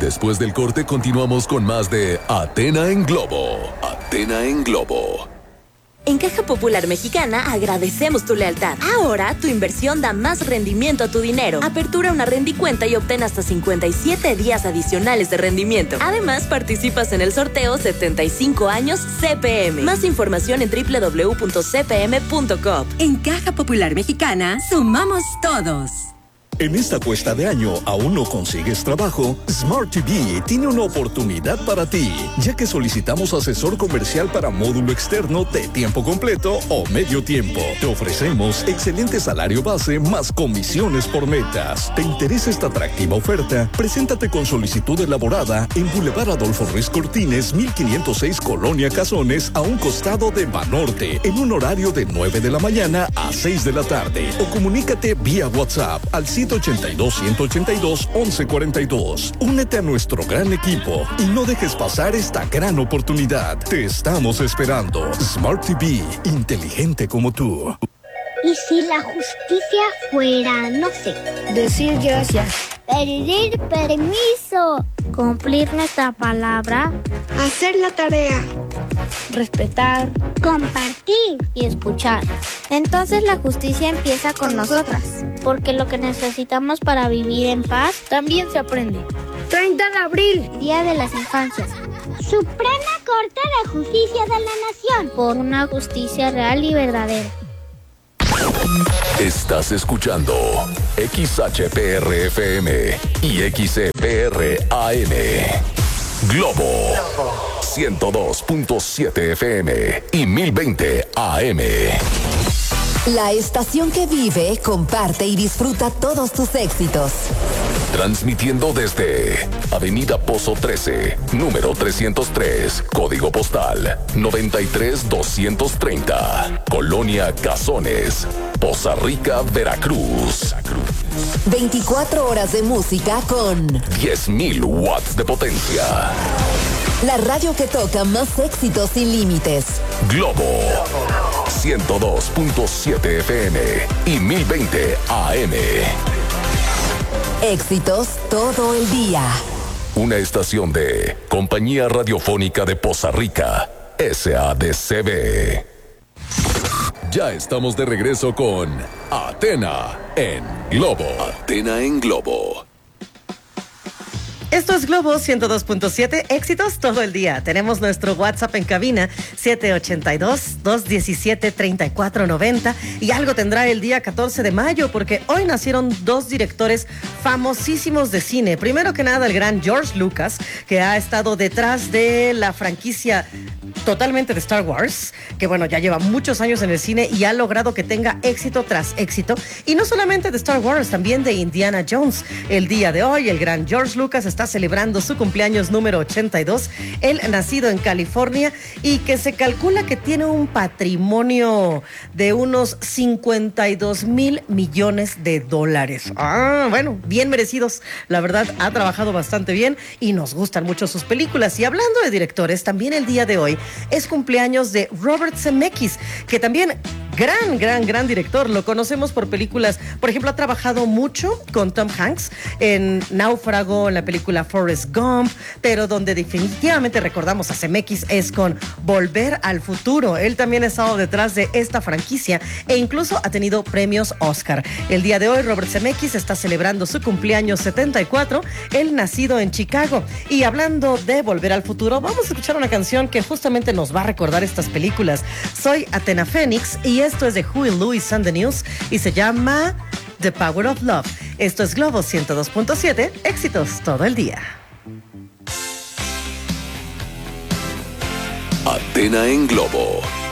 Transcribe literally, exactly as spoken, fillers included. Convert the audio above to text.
Después del corte continuamos con más de Athena en Globo. Athena en Globo. En Caja Popular Mexicana agradecemos tu lealtad. Ahora tu inversión da más rendimiento a tu dinero. Apertura una rendicuenta y obtén hasta cincuenta y siete días adicionales de rendimiento. Además, participas en el sorteo setenta y cinco años C P M. Más información en doble u doble u doble u punto c p m punto com. En Caja Popular Mexicana, sumamos todos. En esta cuesta de año, ¿aún no consigues trabajo? Smart T V tiene una oportunidad para ti, ya que solicitamos asesor comercial para módulo externo de tiempo completo o medio tiempo. Te ofrecemos excelente salario base más comisiones por metas. ¿Te interesa esta atractiva oferta? Preséntate con solicitud elaborada en Boulevard Adolfo Ruiz Cortines, mil quinientos seis Colonia Cazones, a un costado de Banorte, en un horario de nueve de la mañana a seis de la tarde. O comunícate vía WhatsApp al ciento ochenta y dos, ciento ochenta y dos, once cuarenta y dos. Únete a nuestro gran equipo y no dejes pasar esta gran oportunidad. Te estamos esperando. Smart T V, inteligente como tú. ¿Y si la justicia fuera, no sé, decir gracias, pedir permiso, cumplir nuestra palabra, hacer la tarea, respetar, compartir y escuchar? Entonces la justicia empieza con nosotras, porque lo que necesitamos para vivir en paz también se aprende. treinta de abril, Día de las Infancias. Suprema Corte de Justicia de la Nación, por una justicia real y verdadera. Estás escuchando X H P R F M y X E P R A M. Globo ciento dos punto siete F M y mil veinte A M. La estación que vive, comparte y disfruta todos tus éxitos. Transmitiendo desde Avenida Pozo trece, número trescientos tres, código postal noventa y tres doscientos treinta, Colonia Cazones, Poza Rica, Veracruz. veinticuatro horas de música con diez mil watts de potencia. La radio que toca más éxitos sin límites. Globo ciento dos punto siete F M y mil veinte A M. Éxitos todo el día. Una estación de Compañía Radiofónica de Poza Rica, S A D C B. Ya estamos de regreso con Athena en Globo. Athena en Globo. Esto es Globo ciento dos punto siete, éxitos todo el día. Tenemos nuestro WhatsApp en cabina, siete ocho dos, dos uno siete, tres cuatro nueve cero. Y algo tendrá el día catorce de mayo, porque hoy nacieron dos directores famosísimos de cine. Primero que nada, el gran George Lucas, que ha estado detrás de la franquicia totalmente de Star Wars, que bueno, ya lleva muchos años en el cine y ha logrado que tenga éxito tras éxito. Y no solamente de Star Wars, también de Indiana Jones. El día de hoy, el gran George Lucas está celebrando su cumpleaños número ochenta y dos. Él, nacido en California, y que se calcula que tiene un patrimonio de unos cincuenta y dos mil millones de dólares. Ah, bueno, bien merecidos. La verdad, ha trabajado bastante bien y nos gustan mucho sus películas. Y hablando de directores, también el día de hoy es cumpleaños de Robert Zemeckis, que también gran, gran, gran director. Lo conocemos por películas, por ejemplo, ha trabajado mucho con Tom Hanks en Náufrago, en la película Forrest Gump, pero donde definitivamente recordamos a Zemeckis es con Volver al Futuro. Él también ha estado detrás de esta franquicia e incluso ha tenido premios Oscar. El día de hoy, Robert Zemeckis está celebrando su cumpleaños setenta y cuatro, él nacido en Chicago. Y hablando de Volver al Futuro, vamos a escuchar una canción que justamente nos va a recordar estas películas. Soy Athena Phoenix y esto es de Huey Lewis and the News y se llama The Power of Love. Esto es Globo ciento dos punto siete, éxitos todo el día. Athena en Globo.